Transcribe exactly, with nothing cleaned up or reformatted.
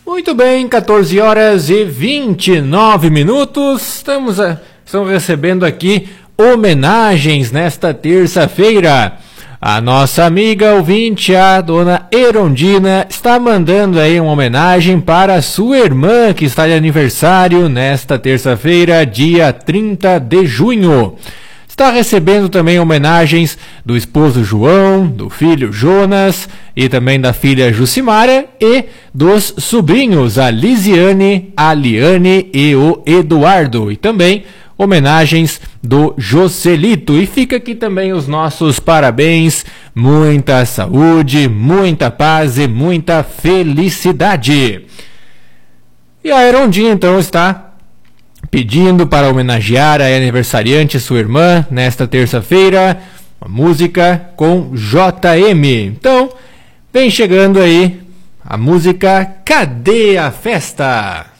Muito bem, quatorze horas e vinte e nove minutos. Estamos, a, estamos recebendo aqui homenagens nesta terça-feira. A nossa amiga ouvinte, a dona Erondina, está mandando aí uma homenagem para a sua irmã, que está de aniversário nesta terça-feira, dia trinta de junho. Está recebendo também homenagens do esposo João, do filho Jonas e também da filha Jucimara e dos sobrinhos, a Lisiane, a Liane e o Eduardo. E também homenagens do Joselito. E fica aqui também os nossos parabéns, muita saúde, muita paz e muita felicidade. E a Erondinha então está pedindo para homenagear a aniversariante, sua irmã, nesta terça-feira, uma música com J M. Então, vem chegando aí a música Cadê a Festa?